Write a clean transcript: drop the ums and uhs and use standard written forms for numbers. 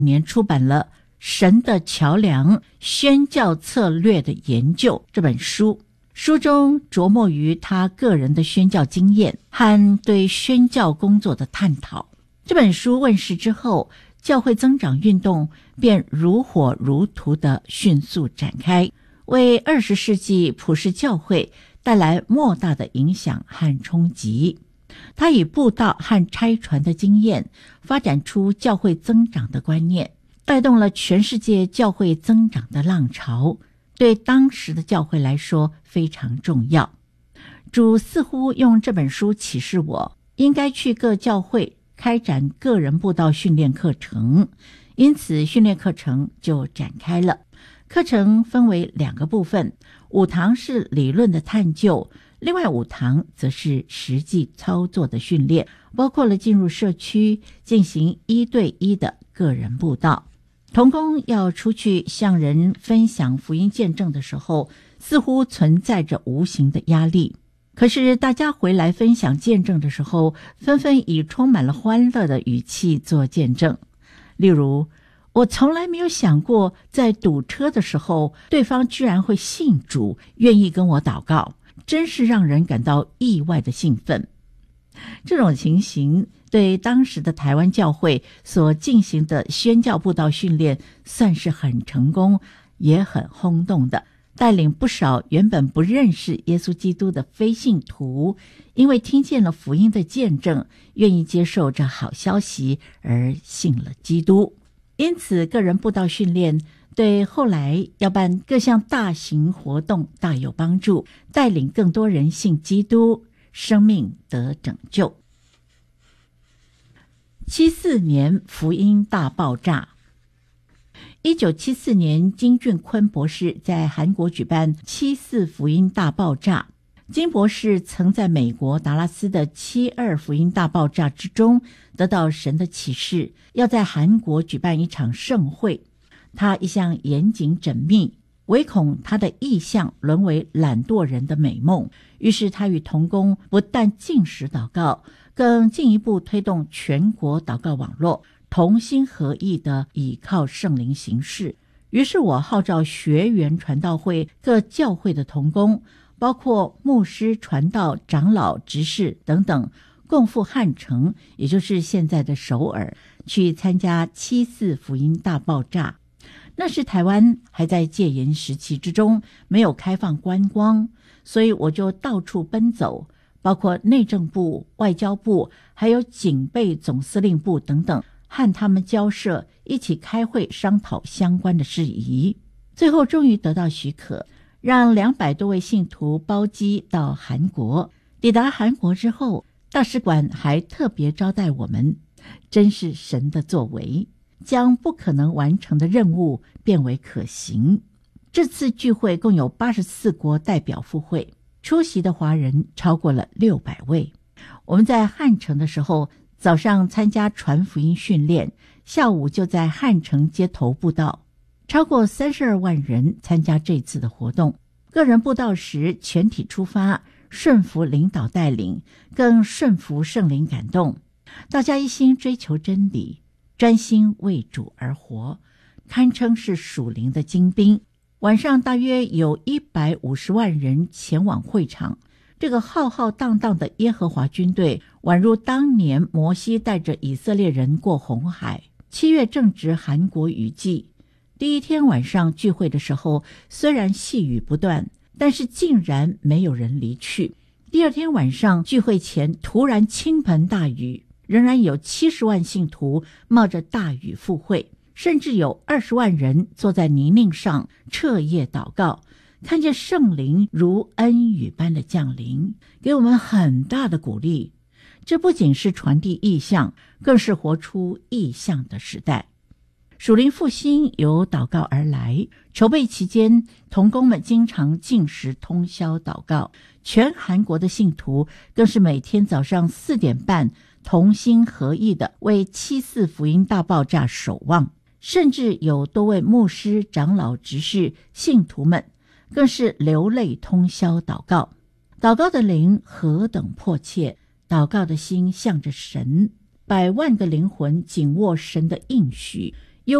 年出版了《神的桥梁：宣教策略的研究》这本书，书中着墨于他个人的宣教经验和对宣教工作的探讨。这本书问世之后，教会增长运动便如火如荼地迅速展开，为20世纪普世教会带来莫大的影响和冲击。他以布道和差传的经验，发展出教会增长的观念，带动了全世界教会增长的浪潮，对当时的教会来说非常重要。主似乎用这本书启示我，应该去各教会开展个人布道训练课程，因此训练课程就展开了。课程分为2个部分，5堂是理论的探究，另外5堂则是实际操作的训练，包括了进入社区进行1对1的个人布道。同工要出去向人分享福音见证的时候，似乎存在着无形的压力。可是大家回来分享见证的时候，纷纷以充满了欢乐的语气做见证。例如，我从来没有想过在堵车的时候，对方居然会信主，愿意跟我祷告，真是让人感到意外的兴奋。这种情形对当时的台湾教会所进行的宣教布道训练算是很成功，也很轰动的，带领不少原本不认识耶稣基督的非信徒，因为听见了福音的见证，愿意接受这好消息而信了基督。因此个人布道训练对后来要办各项大型活动大有帮助，带领更多人信基督，生命得拯救。74年福音大爆炸。1974年，金俊坤博士在韩国举办74福音大爆炸。金博士曾在美国达拉斯的72福音大爆炸之中得到神的启示，要在韩国举办一场盛会。他一向严谨缜密，唯恐他的意向沦为懒惰人的美梦，于是他与同工不但禁食祷告，更进一步推动全国祷告网络，同心合意地倚靠圣灵行事。于是我号召学园传道会各教会的同工，包括牧师、传道、长老、执事等等，共赴汉城，也就是现在的首尔，去参加74福音大爆炸。那时台湾还在戒严时期之中，没有开放观光，所以我就到处奔走，包括内政部、外交部，还有警备总司令部等等，和他们交涉，一起开会商讨相关的事宜。最后终于得到许可，让200多位信徒包机到韩国。抵达韩国之后，大使馆还特别招待我们，真是神的作为，将不可能完成的任务变为可行。这次聚会共有84国代表赴会，出席的华人超过了600位。我们在汉城的时候，早上参加传福音训练，下午就在汉城街头布道。超过32万人参加这次的活动。个人布道时全体出发，顺服领导带领，更顺服圣灵感动。大家一心追求真理，专心为主而活，堪称是属灵的精兵。晚上大约有150万人前往会场。这个浩浩荡荡的耶和华军队，宛如当年摩西带着以色列人过红海。7月正值韩国雨季，第一天晚上聚会的时候，虽然细雨不断，但是竟然没有人离去。第二天晚上聚会前突然倾盆大雨，仍然有70万信徒冒着大雨赴会，甚至有20万人坐在泥泞上彻夜祷告，看见圣灵如恩雨般的降临，给我们很大的鼓励。这不仅是传递异象，更是活出异象的时代。属灵复兴由祷告而来，筹备期间，同工们经常禁食通宵祷告，全韩国的信徒更是每天早上4点半同心合意地为74福音大爆炸守望，甚至有多位牧师、长老、执事、信徒们更是流泪通宵祷告。祷告的灵何等迫切，祷告的心向着神，100万个灵魂紧握神的应许，